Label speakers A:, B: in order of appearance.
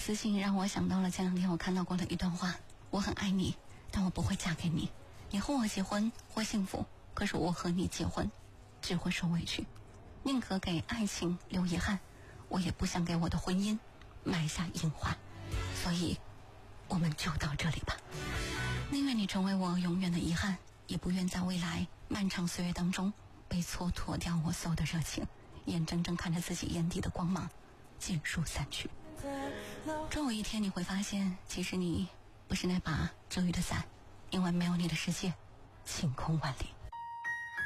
A: 私信让我想到了前两天我看到过的一段话：我很爱你，但我不会嫁给你。你和我结婚会幸福，可是我和你结婚只会受委屈。宁可给爱情留遗憾，我也不想给我的婚姻埋下隐患。所以我们就到这里吧。宁愿你成为我永远的遗憾，也不愿在未来漫长岁月当中被蹉跎掉我所有的热情，眼睁睁看着自己眼底的光芒尽数散去。终有一天你会发现，其实你不是那把遮雨的伞，因为没有你的世界晴空万里。